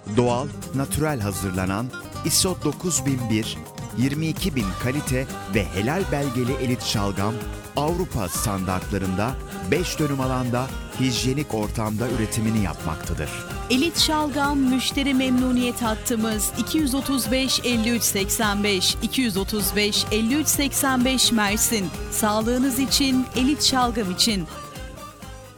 Doğal, natürel hazırlanan ISO 9001, 22.000 kalite ve helal belgeli elit şalgam, Avrupa standartlarında 5 dönüm alanda hijyenik ortamda üretimini yapmaktadır. Elit şalgam müşteri memnuniyet hattımız 235 53 85 235 53 85 Mersin. Sağlığınız için, elit şalgam için.